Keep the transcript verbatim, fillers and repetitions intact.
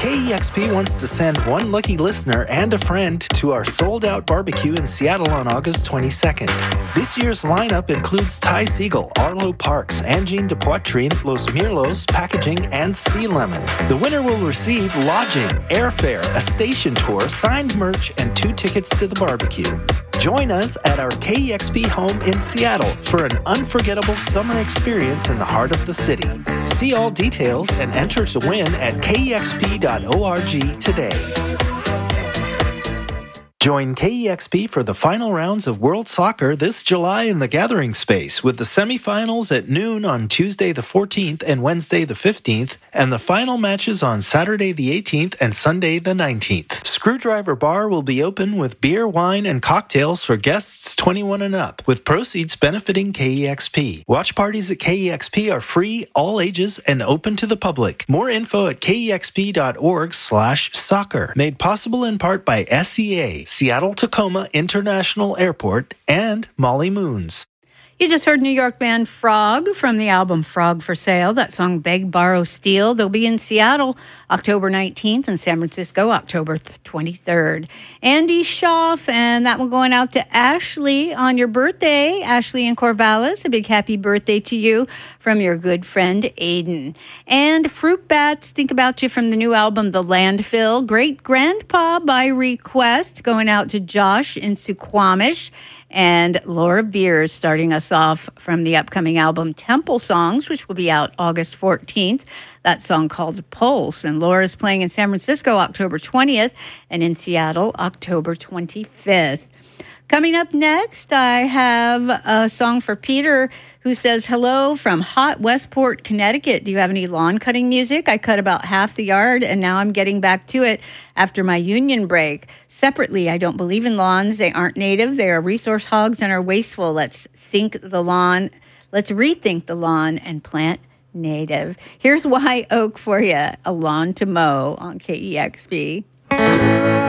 K E X P wants to send one lucky listener and a friend to our sold-out barbecue in Seattle on August twenty-second. This year's lineup includes Ty Siegel, Arlo Parks, Angine de Poitrine, Los Mirlos, Packaging, and Sea Lemon. The winner will receive lodging, airfare, a station tour, signed merch, and two tickets to the barbecue. Join us at our K E X P home in Seattle for an unforgettable summer experience in the heart of the city. See all details and enter to win at K E X P dot org today. Join K E X P for the final rounds of World Soccer this July in the Gathering Space, with the semifinals at noon on Tuesday the fourteenth and Wednesday the fifteenth, and the final matches on Saturday the eighteenth and Sunday the nineteenth. Screwdriver Bar will be open with beer, wine, and cocktails for guests twenty-one and up, with proceeds benefiting K E X P. Watch parties at K E X P are free, all ages, and open to the public. More info at K E X P dot org slash soccer. Made possible in part by S E A, Seattle-Tacoma International Airport, and Molly Moons. You just heard New York band Frog from the album Frog for Sale. That song, Beg, Borrow, Steal. They'll be in Seattle October nineteenth and San Francisco October twenty-third. Andy Schaaf, and that one going out to Ashley on your birthday. Ashley in Corvallis, a big happy birthday to you from your good friend Aiden. And Fruit Bats, think about you from the new album The Landfill. Great Grandpa by request going out to Josh in Suquamish. And Laura Beers starting us off from the upcoming album Temple Songs, which will be out August fourteenth. That song called Pulse. And Laura's playing in San Francisco October twentieth and in Seattle October twenty-fifth. Coming up next, I have a song for Peter who says, hello from hot Westport, Connecticut. Do you have any lawn cutting music? I cut about half the yard, and now I'm getting back to it after my union break. Separately, I don't believe in lawns. They aren't native. They are resource hogs and are wasteful. Let's think the lawn. Let's rethink the lawn and plant native. Here's Wye Oak for you, a lawn to mow on K E X P.